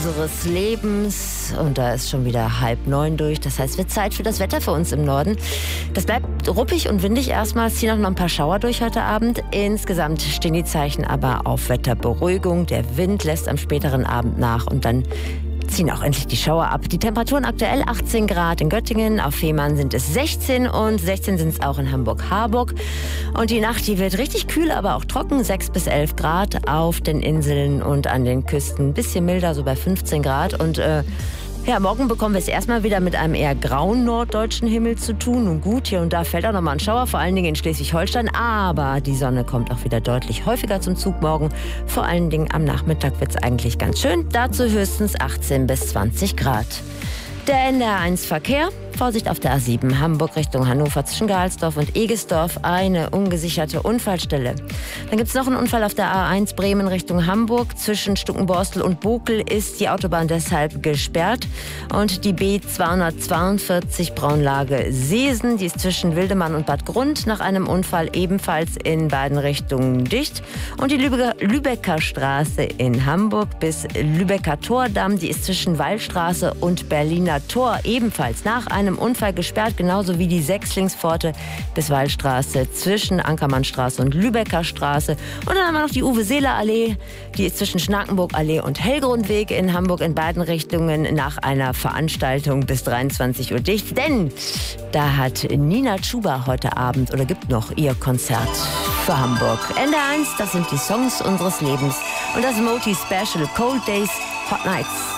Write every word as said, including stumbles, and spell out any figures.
unseres Lebens. Und da ist schon wieder halb neun durch. Das heißt, es wird Zeit für das Wetter für uns im Norden. Das bleibt ruppig und windig erstmal. Es ziehen auch noch ein paar Schauer durch heute Abend. Insgesamt stehen die Zeichen aber auf Wetterberuhigung. Der Wind lässt am späteren Abend nach und dann ziehen auch endlich die Schauer ab. Die Temperaturen aktuell achtzehn Grad in Göttingen, auf Fehmarn sind es sechzehn und sechzehn sind es auch in Hamburg-Harburg. Und die Nacht, die wird richtig kühl, aber auch trocken, sechs bis elf Grad auf den Inseln und an den Küsten. Ein bisschen milder, so bei fünfzehn Grad. Und äh, ja, morgen bekommen wir es erstmal wieder mit einem eher grauen norddeutschen Himmel zu tun. Und gut, hier und da fällt auch nochmal ein Schauer, vor allen Dingen in Schleswig-Holstein. Aber die Sonne kommt auch wieder deutlich häufiger zum Zug morgen. Vor allen Dingen am Nachmittag wird es eigentlich ganz schön. Dazu höchstens achtzehn bis zwanzig Grad. Der N D R eins Verkehr. Vorsicht auf der A sieben, Hamburg Richtung Hannover zwischen Gahlsdorf und Egesdorf, eine ungesicherte Unfallstelle. Dann gibt es noch einen Unfall auf der A eins Bremen Richtung Hamburg. Zwischen Stuckenborstel und Bokel ist die Autobahn deshalb gesperrt. Und die B zweihundertzweiundvierzig Braunlage Seesen, die ist zwischen Wildemann und Bad Grund nach einem Unfall ebenfalls in beiden Richtungen dicht. Und die Lübecker, Lübecker Straße in Hamburg bis Lübecker Tordamm, die ist zwischen Wallstraße und Berliner Tor ebenfalls nach einem Unfall gesperrt, genauso wie die Sechslingspforte bis Wallstraße zwischen Ankermannstraße und Lübecker Straße. Und dann haben wir noch die Uwe-Seeler-Allee, die ist zwischen Schnakenburg-Allee und Hellgrundweg in Hamburg in beiden Richtungen nach einer Veranstaltung bis dreiundzwanzig Uhr dicht. Denn da hat Nina Chuba heute Abend oder gibt noch ihr Konzert für Hamburg. N D R eins, das sind die Songs unseres Lebens und das Moti Special Cold Days, Hot Nights.